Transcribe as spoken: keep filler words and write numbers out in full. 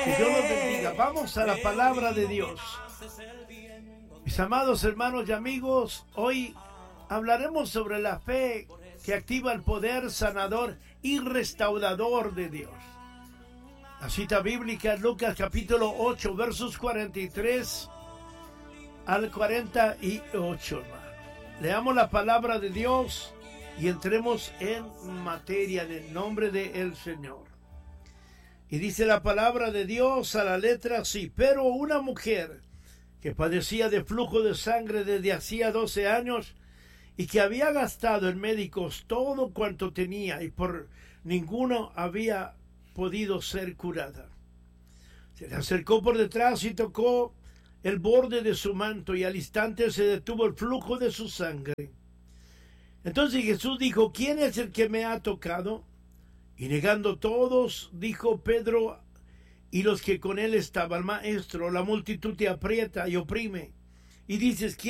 Que Dios los bendiga. Vamos a la palabra de Dios. Mis amados hermanos y amigos, hoy hablaremos sobre la fe que activa el poder sanador y restaurador de Dios. La cita bíblica es Lucas capítulo ocho, versos cuarenta y tres al cuarenta y ocho. Leamos la palabra de Dios y entremos en materia en el nombre del Señor. Y dice la palabra de Dios a la letra así: pero una mujer que padecía de flujo de sangre desde hacía doce años y que había gastado en médicos todo cuanto tenía y por ninguno había podido ser curada, se le acercó por detrás y tocó el borde de su manto, y al instante se detuvo el flujo de su sangre. Entonces Jesús dijo: ¿quién es el que me ha tocado? Y negando todos, dijo Pedro y los que con él estaban: Maestro, la multitud te aprieta y oprime, y dices: ¿quién